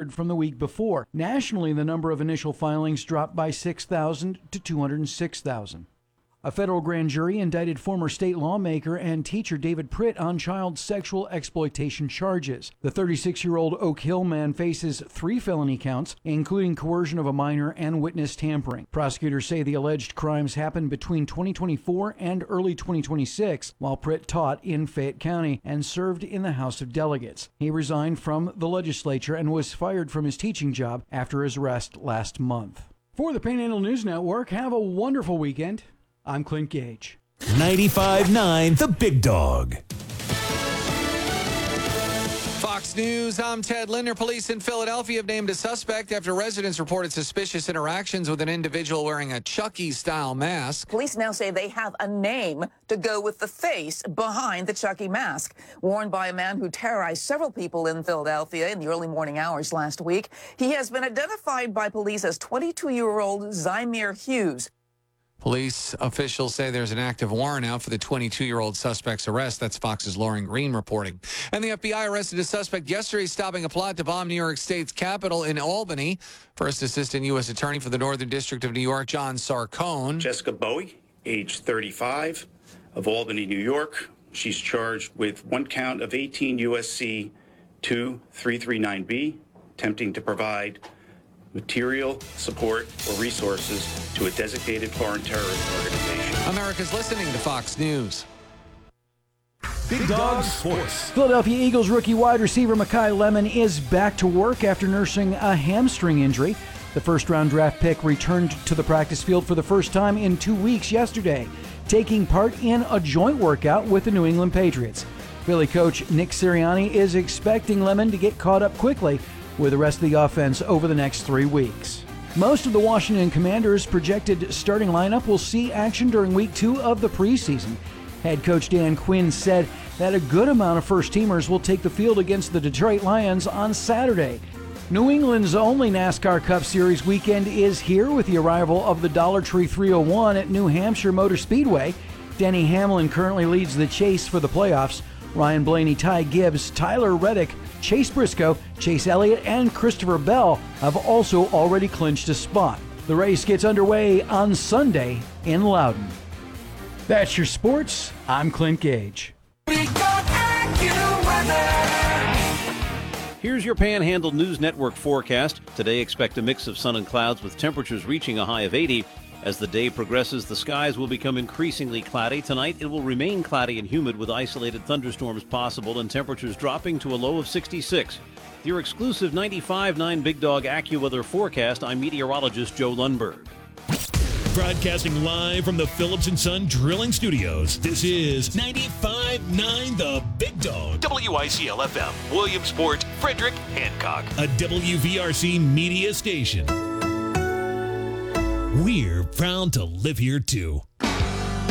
1,500 from the week before. Nationally, the number of initial filings dropped by 6,000 to 206,000. A federal grand jury indicted former state lawmaker and teacher David Pritt on child sexual exploitation charges. The 36-year-old Oak Hill man faces 3 felony counts, including coercion of a minor and witness tampering. Prosecutors say the alleged crimes happened between 2024 and early 2026, while Pritt taught in Fayette County and served in the House of Delegates. He resigned from the legislature and was fired from his teaching job after his arrest last month. For the Panhandle News Network, have a wonderful weekend. I'm Clint Gage. 95.9 The Big Dog. Fox News, I'm Ted Linder. Police in Philadelphia have named a suspect after residents reported suspicious interactions with an individual wearing a Chucky-style mask. Police now say they have a name to go with the face behind the Chucky mask. Worn by a man who terrorized several people in Philadelphia in the early morning hours last week, he has been identified by police as 22-year-old Zymir Hughes. Police officials say there's an active warrant out for the 22-year-old suspect's arrest. That's Fox's Lauren Green reporting. And the FBI arrested a suspect yesterday stopping a plot to bomb New York State's Capitol in Albany. First Assistant U.S. Attorney for the Northern District of New York, John Sarcone. Jessica Bowie, age 35, of Albany, New York. She's charged with 1 count of 18 U.S.C. 2339B, attempting to provide material, support, or resources to a designated foreign terrorist organization. America's listening to Fox News. Big Dog Sports. Philadelphia Eagles rookie wide receiver Mekhi Lemon is back to work after nursing a hamstring injury. The first-round draft pick returned to the practice field for the first time in 2 weeks yesterday, taking part in a joint workout with the New England Patriots. Philly coach Nick Sirianni is expecting Lemon to get caught up quickly with the rest of the offense over the next 3 weeks. Most of the Washington Commanders' projected starting lineup will see action during Week 2 of the preseason. Head coach Dan Quinn said that a good amount of first-teamers will take the field against the Detroit Lions on Saturday. New England's only NASCAR Cup Series weekend is here with the arrival of the Dollar Tree 301 at New Hampshire Motor Speedway. Denny Hamlin currently leads the chase for the playoffs. Ryan Blaney, Ty Gibbs, Tyler Reddick, Chase Briscoe, Chase Elliott, and Christopher Bell have also already clinched a spot. The race gets underway on Sunday in Loudon. That's your sports. I'm Clint Gage. Here's your Panhandle News Network forecast. Today, expect a mix of sun and clouds with temperatures reaching a high of 80. As the day progresses, the skies will become increasingly cloudy. Tonight, it will remain cloudy and humid with isolated thunderstorms possible and temperatures dropping to a low of 66. Your exclusive 95.9 Big Dog AccuWeather forecast, I'm meteorologist Joe Lundberg. Broadcasting live from the Phillips & Son Drilling Studios, this is 95.9 The Big Dog. WICL-FM, Williamsport, Frederick, Hancock. A WVRC media station. We're proud to live here, too.